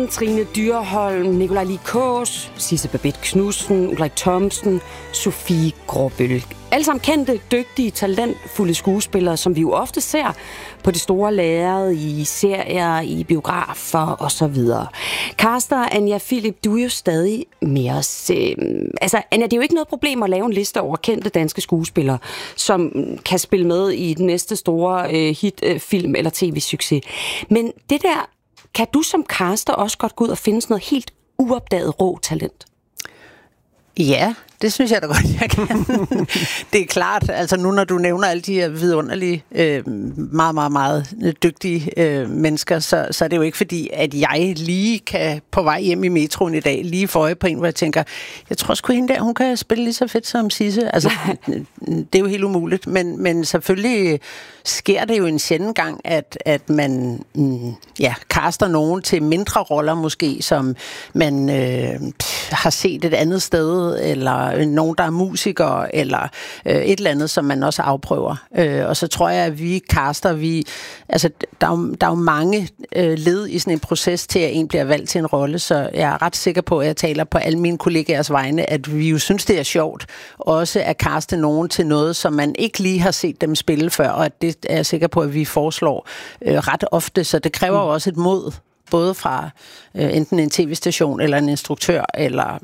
Madsen, Trine Dyrholm, Nikolaj Likås, Sisse Babette Knudsen, Ulrik Thomsen, Sofie Gråbøl. Alle sammen kendte, dygtige, talentfulde skuespillere, som vi jo ofte ser på det store lærred, i serier, i biografer osv. Caster Anja Philip, du er jo stadig med os. Anja, det er jo ikke noget problem at lave en liste over kendte danske skuespillere, som kan spille med i den næste store hitfilm eller tv-succes. Men det der, kan du som caster også godt gå ud og finde sådan noget helt uopdaget rå talent? Ja, det synes jeg da godt, jeg kan. Det er klart, altså nu når du nævner alle de her vidunderlige, meget, meget, meget dygtige mennesker, så er det jo ikke fordi, at jeg lige kan på vej hjem i metroen i dag, lige få øje på en, hvor jeg tænker, jeg tror sgu hende der, hun kan spille lige så fedt som Sisse. Altså, det er jo helt umuligt, men selvfølgelig sker det jo en sjælden gang, at man caster nogen til mindre roller måske, som man har set et andet sted, eller nogen, der er musikere, eller et eller andet, som man også afprøver. Og så tror jeg, at vi caster, der er jo mange led i sådan en proces til, at en bliver valgt til en rolle, så jeg er ret sikker på, at jeg taler på alle mine kollegaers vegne, at vi jo synes, det er sjovt også at caste nogen til noget, som man ikke lige har set dem spille før, og det er jeg sikker på, at vi foreslår ret ofte, så det kræver jo også et mod, både fra enten en tv-station eller en instruktør, eller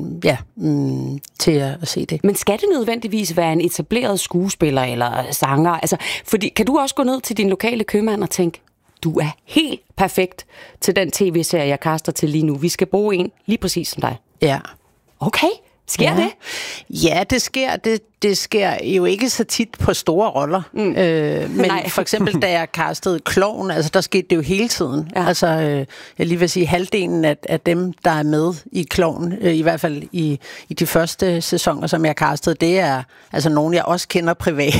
til at se det. Men skal det nødvendigvis være en etableret skuespiller eller sanger? Altså, fordi, kan du også gå ned til din lokale købmand og tænke, du er helt perfekt til den tv-serie, jeg kaster til lige nu. Vi skal bruge en lige præcis som dig. Ja. Okay. Sker det? Ja, det sker. Det sker jo ikke så tit på store roller. Men for eksempel, da jeg castede Klovn, altså der skete det jo hele tiden. Ja. Altså, jeg lige vil sige, halvdelen af dem, der er med i Klovn, i hvert fald i de første sæsoner, som jeg castede, det er altså nogen, jeg også kender privat.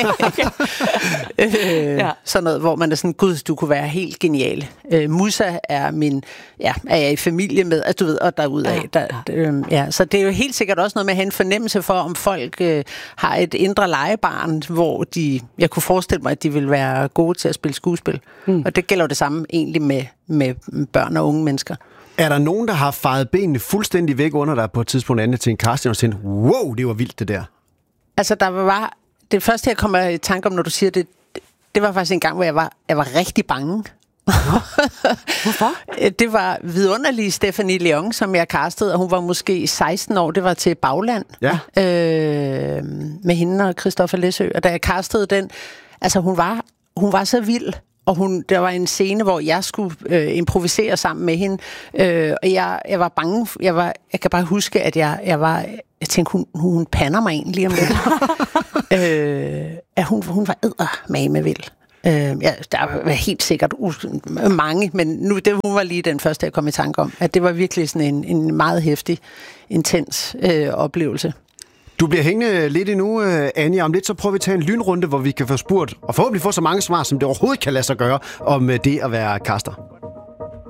Sådan noget, hvor man er sådan, gud, du kunne være helt genial. Musa er er jeg i familie med, at du ved, og derudaf. Så det er jo helt sikkert også noget med at have en fornemmelse for, om folk har et indre legebarn, hvor jeg kunne forestille mig, at de vil være gode til at spille skuespil. Og det gælder jo det samme egentlig med børn og unge mennesker. Er der nogen, der har fejet benene fuldstændig væk under dig på et tidspunkt andet til en casting og tænkt, wow, det var vildt det der? Altså, der var det første, jeg kommer i tanke om, når du siger det, det var faktisk en gang, hvor jeg var rigtig bange. Hvorfor? Det var vidunderlig Stephanie Leon, som jeg castede, og hun var måske 16 år. Det var til Bagland. Ja. Med hende og Christoffer Læsø. Og da jeg castede den, altså hun var så vild. Og der var en scene, hvor jeg skulle improvisere sammen med hende. Og jeg var bange. Jeg kan bare huske, at jeg tænkte, hun pander mig egentlig om det. At hun var eddermame vild. Der var helt sikkert mange, men hun var lige den første, jeg kom i tanke om. At det var virkelig sådan en meget heftig, intens oplevelse. Du bliver hængende lidt endnu, Anja. Om lidt så prøver vi at tage en lynrunde, hvor vi kan få spurgt, og forhåbentlig få så mange svar, som det overhovedet kan lade sig gøre, om det at være caster.